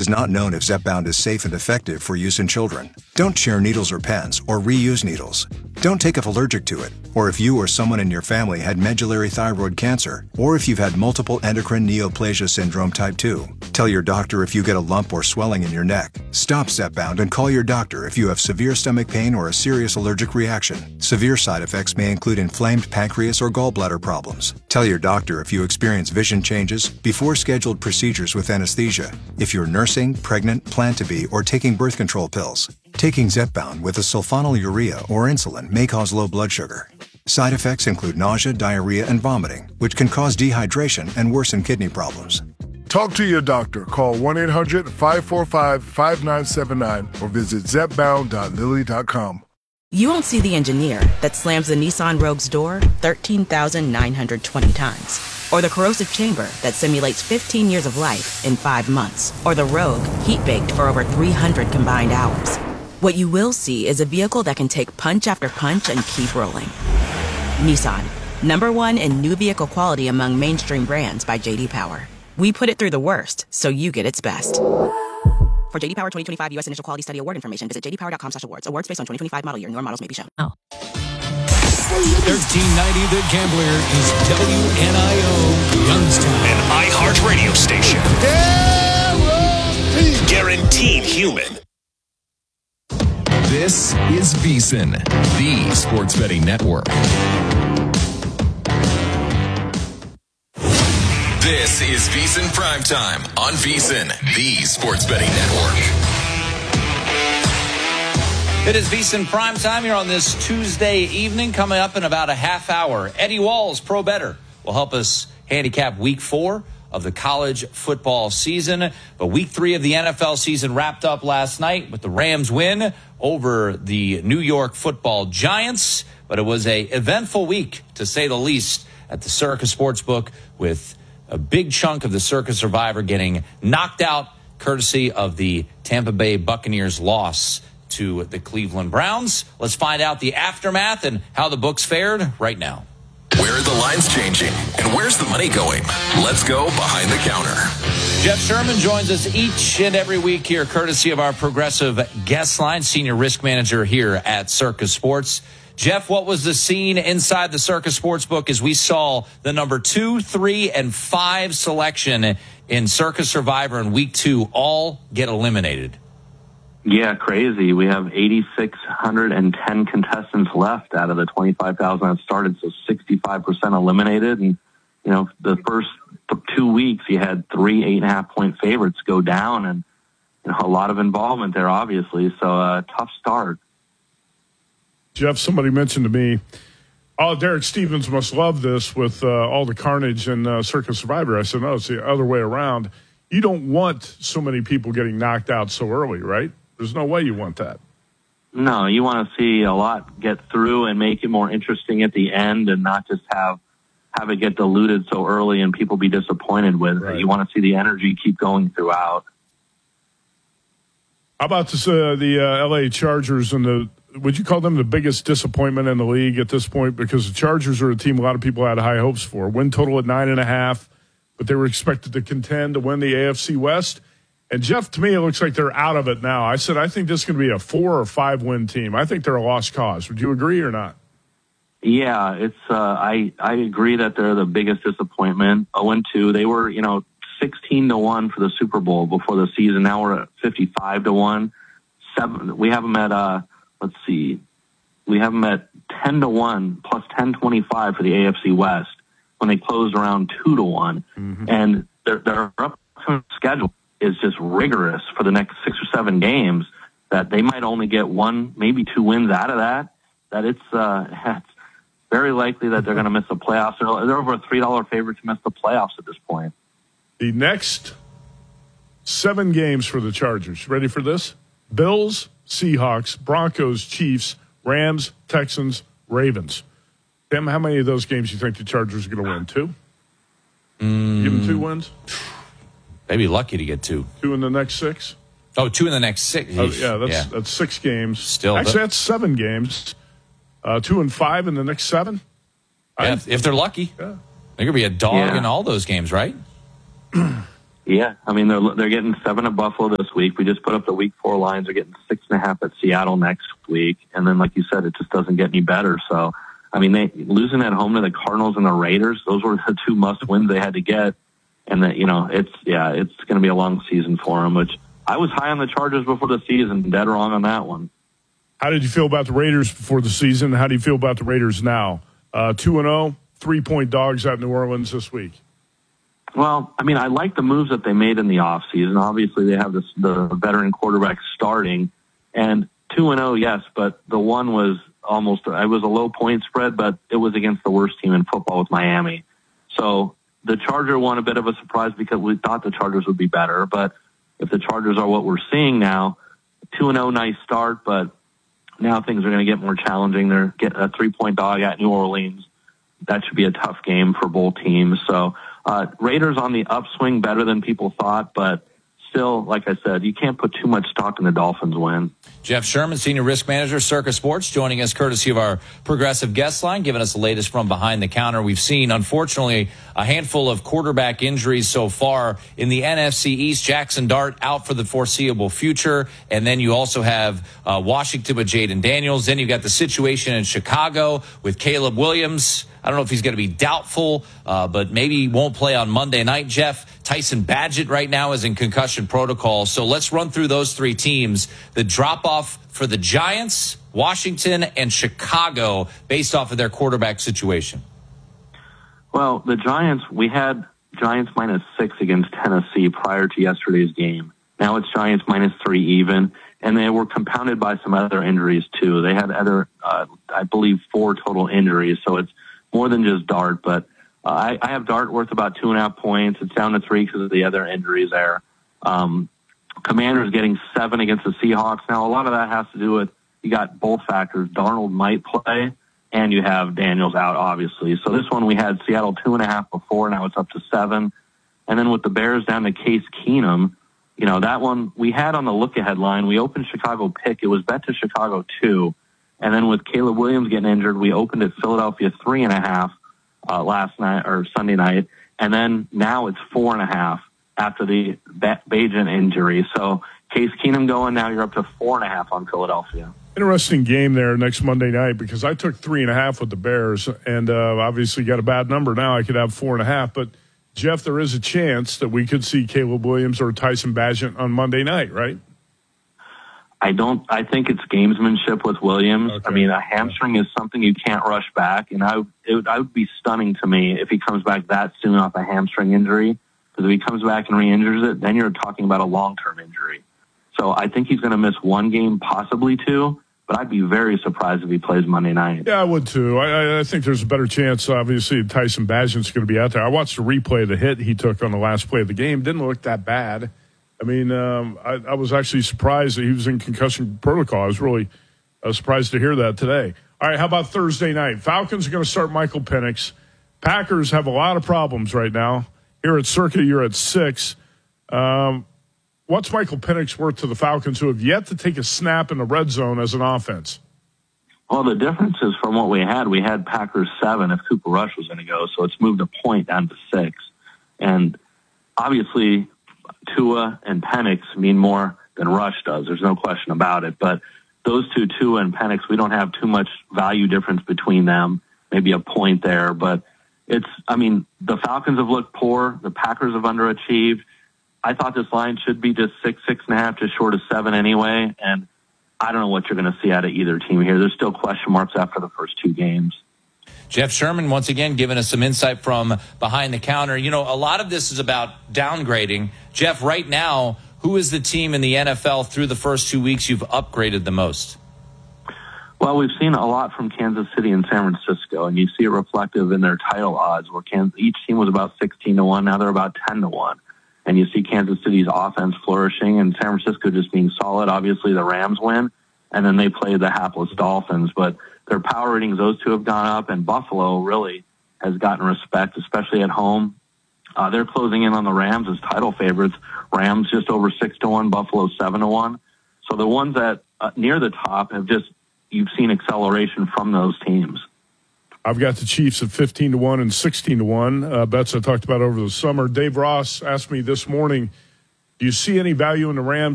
is not known if Zepbound is safe and effective for use in children. Don't share needles or pens or reuse needles. Don't take if allergic to it, or if you or someone in your family had medullary thyroid cancer, or if you've had multiple endocrine neoplasia syndrome type 2. Tell your doctor if you get a lump or swelling in your neck. Stop Zepbound and call your doctor if you have severe stomach pain or a serious allergic reaction. Severe side effects may include inflamed pancreas or gallbladder problems. Tell your doctor if you experience vision changes before scheduled procedures with anesthesia, if you're nursing, pregnant, plan to be, or taking birth control pills. Taking Zepbound with a sulfonylurea or insulin may cause low blood sugar. Side effects include nausea, diarrhea, and vomiting, which can cause dehydration and worsen kidney problems. Talk to your doctor. Call 1-800-545-5979 or visit Zepbound.lilly.com. You won't see the engineer that slams the Nissan Rogue's door 13,920 times. Or the corrosive chamber that simulates 15 years of life in 5 months. Or the Rogue heat-baked for over 300 combined hours. What you will see is a vehicle that can take punch after punch and keep rolling. Nissan, #1 in new vehicle quality among mainstream brands by J.D. Power. We put it through the worst, so you get its best. For J.D. Power 2025 U.S. Initial Quality Study Award information, visit jdpower.com/awards. Awards based on 2025 model year. Newer models may be shown. 1390 The Gambler is WNIO Youngstown. An iHeart radio station. Guaranteed human. This is VSiN, the Sports Betting Network. This is VSiN Primetime on VSiN, the Sports Betting Network. It is VSiN Primetime here on this Tuesday evening. Coming up in about a half hour, Eddie Walls, Pro Bettor, will help us handicap Week 4 of the college football season. But Week 3 of the NFL season wrapped up last night with the Rams win over the New York Football Giants. But it was a eventful week, to say the least, at the Circa Sportsbook, with a big chunk of the Circa Survivor getting knocked out courtesy of the Tampa Bay Buccaneers' loss to the Cleveland Browns. Let's find out the aftermath and how the books fared right now. Where are the lines changing? And where's the money going? Let's go behind the counter. Jeff Sherman joins us each and every week here, courtesy of our Progressive Guest Line, Senior Risk Manager here at Circa Sports. Jeff, what was the scene inside the Circa Sportsbook as we saw the number 2, 3, and 5 selection in Circa Survivor in Week 2 all get eliminated? Yeah, crazy. We have 8,610 contestants left out of the 25,000 that started, so 65% eliminated. And, you know, the first 2 weeks, you had 3 8.5-point favorites go down, and you know, a lot of involvement there, obviously. So tough start. Jeff, somebody mentioned to me, oh, Derek Stevens must love this with all the carnage in Circa Survivor. I said, no, it's the other way around. You don't want so many people getting knocked out so early, right? There's no way you want that. No, you want to see a lot get through and make it more interesting at the end, and not just have it get diluted so early and people be disappointed with it. You want to see the energy keep going throughout. How about this, the L.A. Chargers and would you call them the biggest disappointment in the league at this point? Because the Chargers are a team a lot of people had high hopes for. Win total at 9.5, but they were expected to contend to win the AFC West. And, Jeff, to me, it looks like they're out of it now. I said, I think this is going to be a 4 or 5 win team. I think they're a lost cause. Would you agree or not? Yeah, it's I agree that they're the biggest disappointment. 0-2. They were, 16-1 for the Super Bowl before the season. Now we're at 55-1. We have them at we have them at 10-1 plus 10.25 for the AFC West when they closed around 2-1. Mm-hmm. And their upcoming schedule is just rigorous for the next 6 or 7 games, that they might only get 1, maybe 2 wins out of that. That it's very likely that they're going to miss the playoffs. They're over a $3 favorite to miss the playoffs at this point. The next 7 games for the Chargers. Ready for this? Bills, Seahawks, Broncos, Chiefs, Rams, Texans, Ravens. Tim, how many of those games do you think the Chargers are going to win? 2? Give them 2 wins? They'd be lucky to get 2. 2 in the next 6? Oh, 2 in the next 6. That's 6 games. Still, actually, that's 7 games. 2 and 5 in the next 7. Yeah, if they're lucky, they're going to be a dog in all those games, right? Yeah, I mean, they're getting 7 at Buffalo this week. We just put up the week 4 lines. They're getting 6.5 at Seattle next week. And then, like you said, it just doesn't get any better. So, I mean, losing at home to the Cardinals and the Raiders, those were the 2 must-wins they had to get. And that, it's going to be a long season for them, which I was high on the Chargers before the season, dead wrong on that one. How did you feel about the Raiders before the season? How do you feel about the Raiders now? 2-0, 3-point dogs out in New Orleans this week. Well, I mean, I like the moves that they made in the offseason. Obviously, they have the veteran quarterback starting. And 2-0, yes, but the one was it was a low point spread, but it was against the worst team in football with Miami. So the Charger won a bit of a surprise because we thought the Chargers would be better. But if the Chargers are what we're seeing now, 2-0, nice start, but now things are going to get more challenging. They're getting a 3-point dog at New Orleans. That should be a tough game for both teams. So Raiders on the upswing, better than people thought, but still, like I said, you can't put too much stock in the Dolphins win. Jeff Sherman, Senior Risk Manager, Circa Sports, joining us courtesy of our Progressive guest line, giving us the latest from behind the counter. We've seen, unfortunately, a handful of quarterback injuries so far in the NFC East. Jackson Dart out for the foreseeable future. And then you also have Washington with Jaden Daniels. Then you've got the situation in Chicago with Caleb Williams. I don't know if he's going to be doubtful, but maybe he won't play on Monday night. Jeff, Tyson Badgett right now is in concussion protocol. So let's run through those 3 teams. The drop-off for the Giants, Washington, and Chicago based off of their quarterback situation. Well, the Giants, we had Giants -6 against Tennessee prior to yesterday's game. Now it's Giants -3 even, and they were compounded by some other injuries too. They had I believe, 4 total injuries, so it's more than just Dart, but I have Dart worth about 2.5 points. It's down to 3 because of the other injuries there. Commanders getting 7 against the Seahawks. Now, a lot of that has to do with you got both factors. Darnold might play, and you have Daniels out, obviously. So this one we had Seattle 2.5 before. Now it's up to 7. And then with the Bears down to Case Keenum, that one we had on the look-ahead line. We opened Chicago pick. It was bet to Chicago 2. And then with Caleb Williams getting injured, we opened at Philadelphia 3.5 last night or Sunday night. And then now it's 4.5 after the Bagent injury. So Case Keenum going, now you're up to 4.5 on Philadelphia. Interesting game there next Monday night because I took 3.5 with the Bears and obviously got a bad number. Now I could have 4.5. But, Jeff, there is a chance that we could see Caleb Williams or Tyson Bagent on Monday night, right? I think it's gamesmanship with Williams. Okay. I mean, a hamstring is something you can't rush back, and it would be stunning to me if he comes back that soon off a hamstring injury. Because if he comes back and re-injures it, then you're talking about a long-term injury. So I think he's going to miss 1 game, possibly 2, but I'd be very surprised if he plays Monday night. Yeah, I would too. I think there's a better chance, obviously, Tyson Bagent's going to be out there. I watched the replay of the hit he took on the last play of the game. Didn't look that bad. I mean, I was actually surprised that he was in concussion protocol. I was really surprised to hear that today. All right, how about Thursday night? Falcons are going to start Michael Penix. Packers have a lot of problems right now. Here at Circa, you're at 6. What's Michael Penix worth to the Falcons, who have yet to take a snap in the red zone as an offense? Well, the difference is from what we had Packers 7 if Cooper Rush was going to go, so it's moved a point down to 6. And obviously, Tua and Penix mean more than Rush does. There's no question about it. But those two, Tua and Penix, we don't have too much value difference between them, maybe a point there. But the Falcons have looked poor. The Packers have underachieved. I thought this line should be just 6, 6.5, just short of 7 anyway. And I don't know what you're going to see out of either team here. There's still question marks after the first 2 games. Jeff Sherman, once again, giving us some insight from behind the counter. A lot of this is about downgrading. Jeff, right now, who is the team in the NFL through the first 2 weeks you've upgraded the most? Well, we've seen a lot from Kansas City and San Francisco, and you see it reflective in their title odds, where each team was about 16-1. Now they're about 10-1. And you see Kansas City's offense flourishing and San Francisco just being solid. Obviously, the Rams win, and then they play the hapless Dolphins. But their power ratings, those two have gone up, and Buffalo really has gotten respect, especially at home. They're closing in on the Rams as title favorites. Rams just over 6-1, Buffalo 7-1. So the ones that near the top have you've seen acceleration from those teams. I've got the Chiefs at 15-1 and 16-1. Bets I talked about over the summer. Dave Ross asked me this morning, do you see any value in the Rams